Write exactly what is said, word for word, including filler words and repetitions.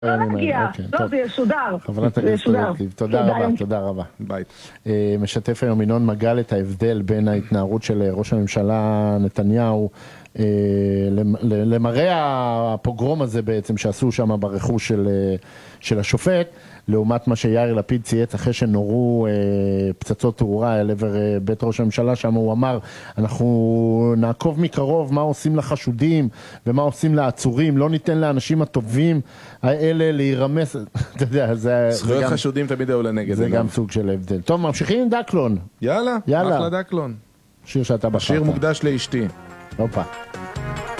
לא נגיע, לא, זה ישודר. חברת הכנסת גוטליב, תודה רבה, תודה רבה. ביי. משתף היום ינון מגל את ההבדל בין ההתנערות של ראש הממשלה נתניהו למראה הפוגרום הזה בעצם שעשו שם ברכוש של, של השופט, לעומת מה שיאיר לפיד צייץ אחרי שנורו פצצות תאורה אל עבר בית ראש הממשלה, שם הוא אמר, אנחנו נעקוב מקרוב מה עושים לחשודים ומה עושים לעצורים, לא ניתן לאנשים הטובים האלה להירמס, אתה יודע, זה... זכויות חשודים תמיד היו לנגד. זה גם סוג של הבדל. טוב, ממשיכים עם דקלון. יאללה, אחלה דקלון. שיר שאתה בחרת. שיר מוקדש לאשתי. הופה.